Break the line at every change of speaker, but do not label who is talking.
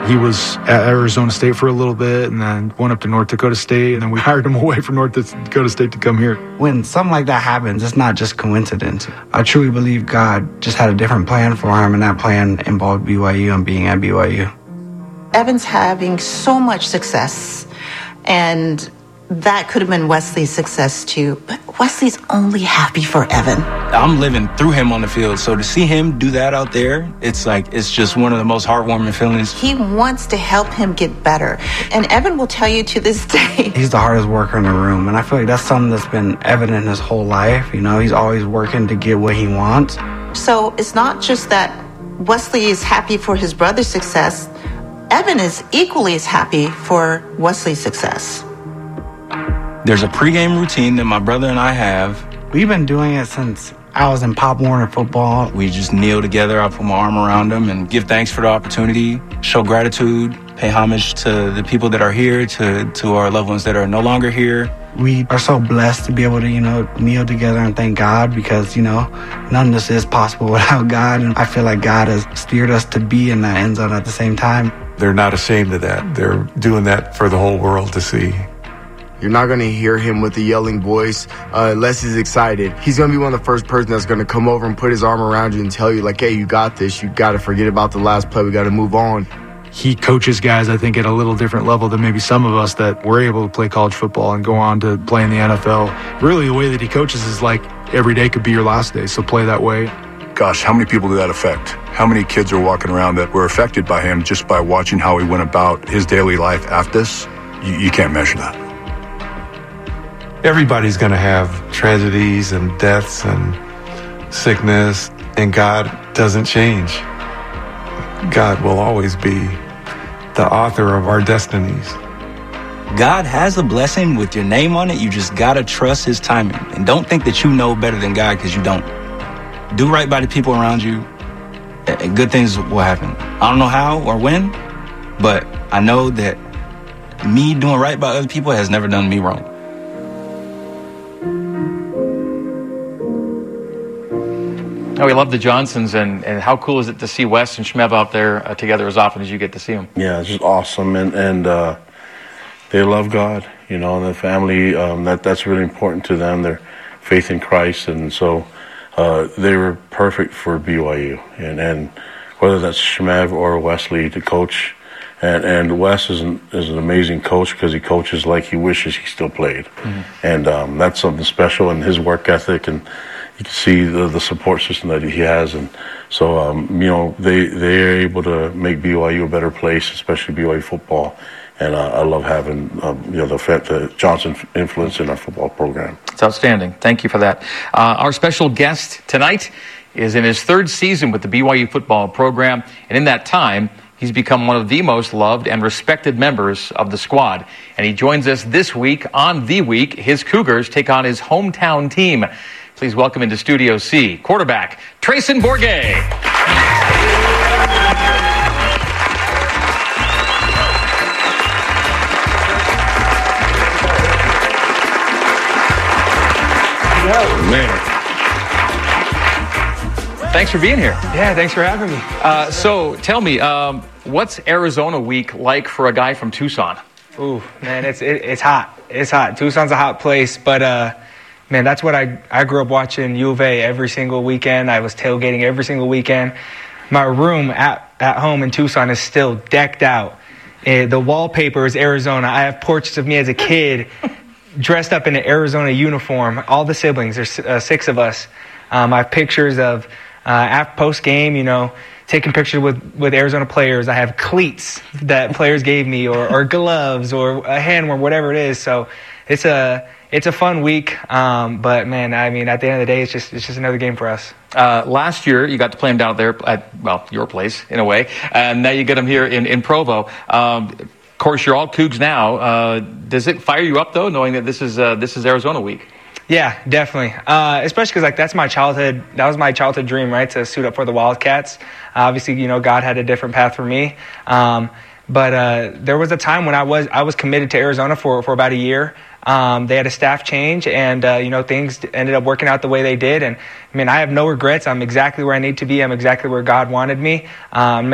He was at Arizona State for a little bit and then went up to North Dakota State, and then we hired him away from North Dakota State to come here.
When something like that happens, it's not just coincidence. I truly believe God just had a different plan for him, and that plan involved BYU and being at BYU.
Evan's having so much success, and that could have been Wesley's success too, but Wesley's only happy for Evan.
I'm living through him on the field, so to see him do that out there, it's just one of the most heartwarming feelings.
He wants to help him get better, and Evan will tell you to this day.
He's the hardest worker in the room, and I feel like that's something that's been evident his whole life. You know, he's always working to get what he wants.
So it's not just that Wesley is happy for his brother's success. Evan is equally as happy for Wesley's success.
There's a pregame routine that my brother and I have.
We've been doing it since I was in Pop Warner football.
We just kneel together, I put my arm around him and give thanks for the opportunity, show gratitude, pay homage to the people that are here, to our loved ones that are no longer here.
We are so blessed to be able to, kneel together and thank God because, none of this is possible without God. And I feel like God has steered us to be in that end zone at the same time.
They're not ashamed of that. They're doing that for the whole world to see.
You're not going to hear him with a yelling voice unless he's excited. He's going to be one of the first person that's going to come over and put his arm around you and tell you, like, hey, you got this. You got to forget about the last play. We got to move on.
He coaches guys, I think, at a little different level than maybe some of us that were able to play college football and go on to play in the NFL. Really, the way that he coaches is like every day could be your last day, so play that way.
Gosh, how many people did that affect? How many kids are walking around that were affected by him just by watching how he went about his daily life after this? You can't measure that.
Everybody's going to have tragedies and deaths and sickness, and God doesn't change. God will always be the author of our destinies.
God has a blessing with your name on it. You just got to trust his timing. And don't think that you know better than God, because you don't. Do right by the people around you, and good things will happen. I don't know how or when, but I know that me doing right by other people has never done me wrong.
Oh, we love the Johnsons, and how cool is it to see Wes and Shmev out there together as often as you get to see them?
Yeah, it's just awesome, and they love God, and the family, that's really important to them, their faith in Christ, and so they were perfect for BYU, and whether that's Shmev or Wesley to coach, and Wes is an amazing coach because he coaches like he wishes he still played, and that's something special, and his work ethic, and you can see the support system that he has, and so they're able to make BYU a better place, especially BYU football. And I love having the Johnson influence in our football program.
It's outstanding. Thank you for that. Our special guest tonight is in his third season with the BYU football program, and in that time, he's become one of the most loved and respected members of the squad. And he joins us this week on The Week. His Cougars take on his hometown team. Please welcome into Studio C, quarterback Trayson Bourguet.
Man.
Thanks for being here.
Yeah, thanks for having me.
So tell me, what's Arizona week like for a guy from Tucson?
Ooh, man, it's hot. It's hot. Tucson's a hot place, but man, that's what I grew up watching U of A every single weekend. I was tailgating every single weekend. My room at home in Tucson is still decked out. The wallpaper is Arizona. I have portraits of me as a kid dressed up in an Arizona uniform. All the siblings, there's 6 of us. I have pictures of post-game, taking pictures with Arizona players. I have cleats that players gave me or gloves or a hand warmer, whatever it is. So it's a fun week, but man, I mean, at the end of the day, it's just another game for us.
Last year, you got to play him down there at, your place in a way, and now you get him here in Provo. Of course, you're all Cougs now. Does it fire you up though, knowing that this is Arizona week?
Yeah, definitely. Especially because that was my childhood dream, right? To suit up for the Wildcats. Obviously, God had a different path for me. But there was a time when I was committed to Arizona for about a year. They had a staff change, and things ended up working out the way they did. And I mean, I have no regrets. I'm exactly where I need to be. I'm exactly where God wanted me.